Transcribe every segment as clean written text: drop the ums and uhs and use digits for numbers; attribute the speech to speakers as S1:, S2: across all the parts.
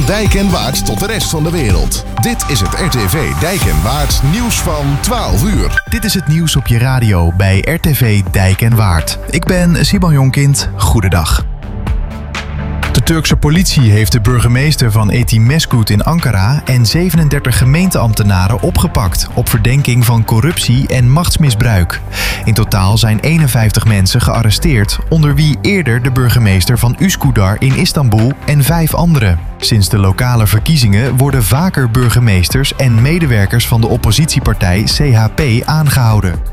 S1: Dijk en Waard tot de rest van de wereld. Dit is het RTV Dijk en Waard nieuws van 12 uur.
S2: Dit is het nieuws op je radio bij RTV Dijk en Waard. Ik ben Simon Jonkind. Goedendag. De Turkse politie heeft de burgemeester van Etimesgut in Ankara en 37 gemeenteambtenaren opgepakt op verdenking van corruptie en machtsmisbruik. In totaal zijn 51 mensen gearresteerd, onder wie eerder de burgemeester van Üsküdar in Istanbul en 5 anderen. Sinds de lokale verkiezingen worden vaker burgemeesters en medewerkers van de oppositiepartij CHP aangehouden.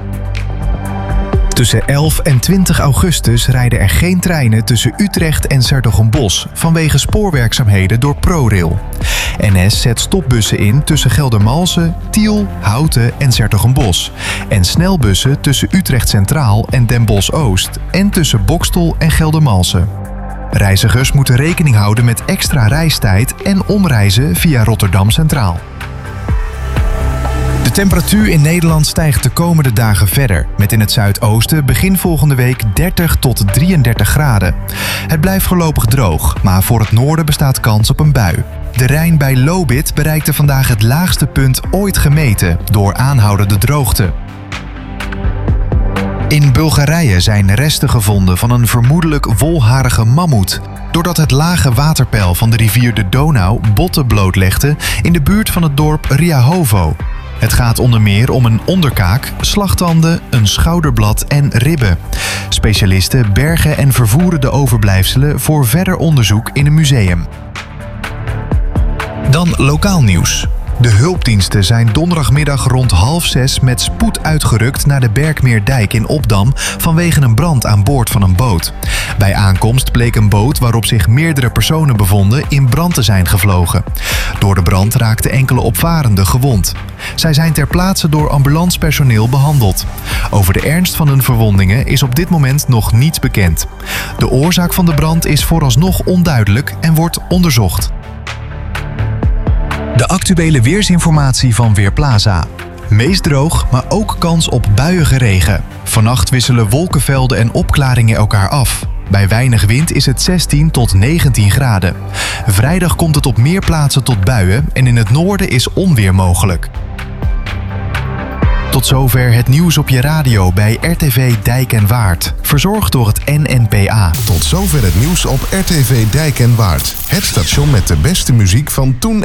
S2: Tussen 11 en 20 augustus rijden er geen treinen tussen Utrecht en 's-Hertogenbosch vanwege spoorwerkzaamheden door ProRail. NS zet stopbussen in tussen Geldermalsen, Tiel, Houten en 's-Hertogenbosch en snelbussen tussen Utrecht Centraal en Den Bosch Oost en tussen Boxtel en Geldermalsen. Reizigers moeten rekening houden met extra reistijd en omreizen via Rotterdam Centraal. De temperatuur in Nederland stijgt de komende dagen verder, met in het zuidoosten begin volgende week 30 tot 33 graden. Het blijft voorlopig droog, maar voor het noorden bestaat kans op een bui. De Rijn bij Lobith bereikte vandaag het laagste punt ooit gemeten door aanhoudende droogte. In Bulgarije zijn resten gevonden van een vermoedelijk wolharige mammoet, doordat het lage waterpeil van de rivier de Donau botten blootlegde in de buurt van het dorp Riahovo. Het gaat onder meer om een onderkaak, slagtanden, een schouderblad en ribben. Specialisten bergen en vervoeren de overblijfselen voor verder onderzoek in een museum. Dan lokaal nieuws. De hulpdiensten zijn donderdagmiddag rond 5:30 met spoed uitgerukt naar de Berkmeerdijk in Obdam vanwege een brand aan boord van een boot. Bij aankomst bleek een boot waarop zich meerdere personen bevonden in brand te zijn gevlogen. Door de brand raakten enkele opvarenden gewond. Zij zijn ter plaatse door ambulancepersoneel behandeld. Over de ernst van hun verwondingen is op dit moment nog niets bekend. De oorzaak van de brand is vooralsnog onduidelijk en wordt onderzocht. De actuele weersinformatie van Weerplaza. Meest droog, maar ook kans op buiige regen. Vannacht wisselen wolkenvelden en opklaringen elkaar af. Bij weinig wind is het 16 tot 19 graden. Vrijdag komt het op meer plaatsen tot buien en in het noorden is onweer mogelijk. Tot zover het nieuws op je radio bij RTV Dijk en Waard. Verzorgd door het NNPA.
S1: Tot zover het nieuws op RTV Dijk en Waard. Het station met de beste muziek van toen